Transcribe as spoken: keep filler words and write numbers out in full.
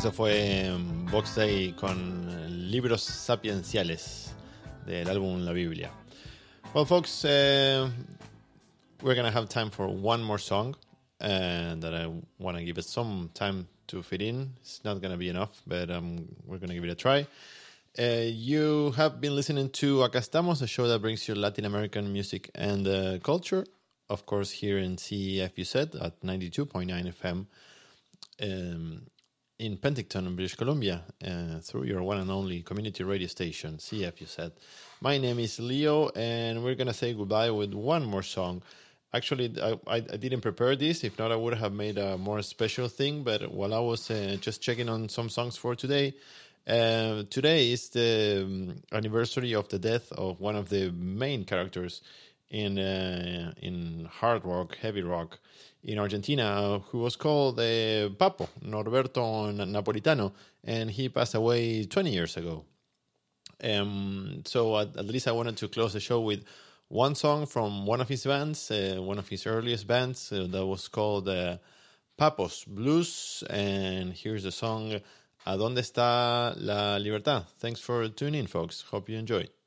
Eso fue Box Day con Libros Sapienciales del álbum La Biblia. Well, folks, uh, we're going to have time for one more song uh, that I want to give it some time to fit in. It's not going to be enough, but um, we're going to give it a try. Uh, you have been listening to Acá Estamos, a show that brings you Latin American music and uh, culture. Of course, here in C F U Z at ninety-two point nine F M um, in Penticton, British Columbia, uh, through your one and only community radio station, C F U Z. My name is Leo, and we're going to say goodbye with one more song. Actually, I, I, I didn't prepare this. If not, I would have made a more special thing. But while I was uh, just checking on some songs for today, uh, today is the um, anniversary of the death of one of the main characters in uh, in hard rock, heavy rock in Argentina, who was called uh, Papo, Norberto Napolitano, and he passed away twenty years ago. Um, so at, at least I wanted to close the show with one song from one of his bands, uh, one of his earliest bands, uh, that was called uh, Papo's Blues, and here's the song, ¿A dónde está la libertad? Thanks for tuning in, folks. Hope you enjoyed.